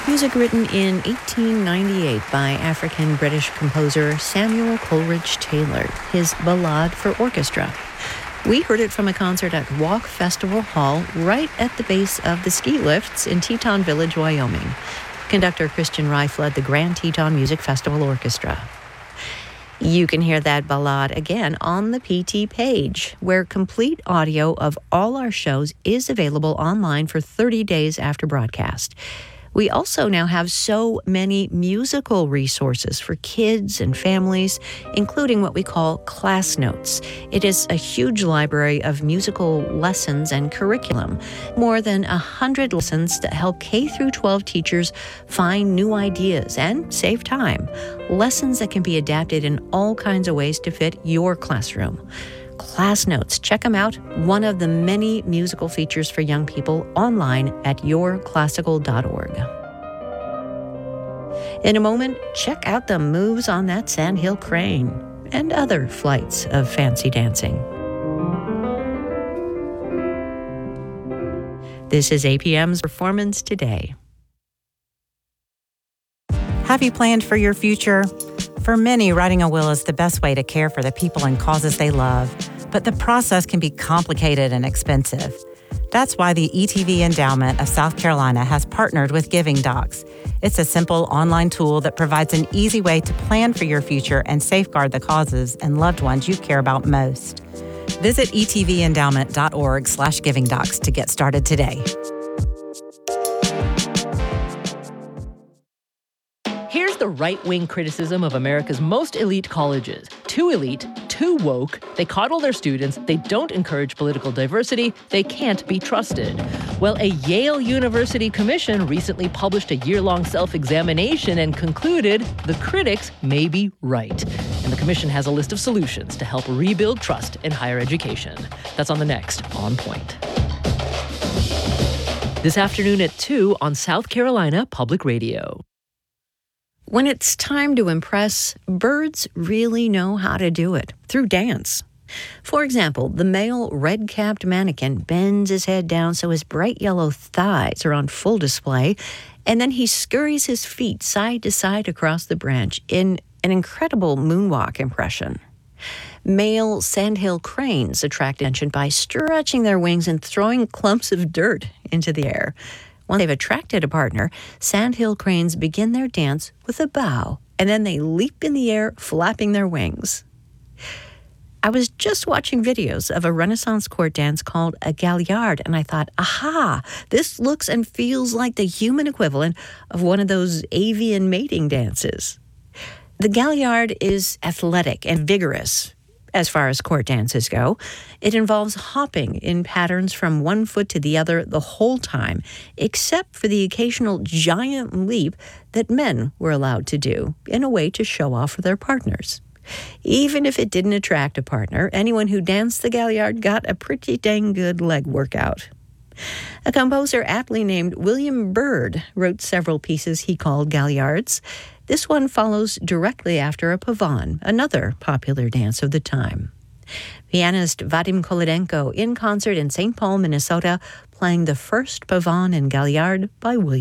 Music written in 1898 by African-British composer Samuel Coleridge Taylor, his Ballade for Orchestra. We heard it from a concert at Walk Festival Hall right at the base of the ski lifts in Teton Village, Wyoming. Conductor Christian Reif led the Grand Teton Music Festival Orchestra. You can hear that ballade again on the PT page, where complete audio of all our shows is available online for 30 days after broadcast. We also now have so many musical resources for kids and families, including what we call Class Notes. It is a huge library of musical lessons and curriculum, more than 100 lessons that help K through 12 teachers find new ideas and save time. Lessons that can be adapted in all kinds of ways to fit your classroom. Class Notes. Check them out. One of the many musical features for young people online at yourclassical.org. In a moment, check out the moves on that sandhill crane and other flights of fancy dancing. This is APM's Performance Today. Have you planned for your future? For many, writing a will is the best way to care for the people and causes they love, but the process can be complicated and expensive. That's why the ETV Endowment of South Carolina has partnered with Giving Docs. It's a simple online tool that provides an easy way to plan for your future and safeguard the causes and loved ones you care about most. Visit etvendowment.org/givingdocs to get started today. Here's the right-wing criticism of America's most elite colleges. Too elite, too woke, they coddle their students, they don't encourage political diversity, they can't be trusted. Well, a Yale University commission recently published a year-long self-examination and concluded the critics may be right. And the commission has a list of solutions to help rebuild trust in higher education. That's on the next On Point. This afternoon at 2 on South Carolina Public Radio. When it's time to impress, birds really know how to do it, through dance. For example, the male red-capped mannequin bends his head down so his bright yellow thighs are on full display, and then he scurries his feet side to side across the branch in an incredible moonwalk impression. Male sandhill cranes attract attention by stretching their wings and throwing clumps of dirt into the air. Once they've attracted a partner, sandhill cranes begin their dance with a bow, and then they leap in the air, flapping their wings. I was just watching videos of a Renaissance court dance called a galliard, and I thought, aha, this looks and feels like the human equivalent of one of those avian mating dances. The galliard is athletic and vigorous. As far as court dances go, it involves hopping in patterns from one foot to the other the whole time, except for the occasional giant leap that men were allowed to do in a way to show off for their partners. Even if it didn't attract a partner, anyone who danced the galliard got a pretty dang good leg workout. A composer aptly named William Byrd wrote several pieces he called galliards. This one follows directly after a pavane, another popular dance of the time. Pianist Vadim Kolodenko in concert in St. Paul, Minnesota, playing the first pavane and galliard by William